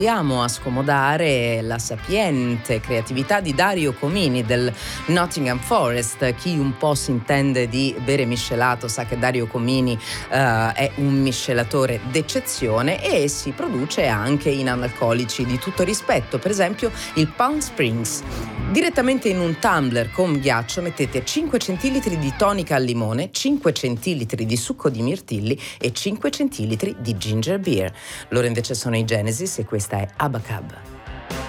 Andiamo a scomodare la sapiente creatività di Dario Comini del Nottingham Forest. Chi un po' si intende di bere miscelato sa che Dario Comini è un miscelatore d'eccezione e si produce anche in analcolici di tutto rispetto, per esempio il Palm Springs. Direttamente in un tumbler con ghiaccio mettete 5 centilitri di tonica al limone, 5 centilitri di succo di mirtilli e 5 centilitri di ginger beer. Loro invece sono i Genesis e questa è Abacab.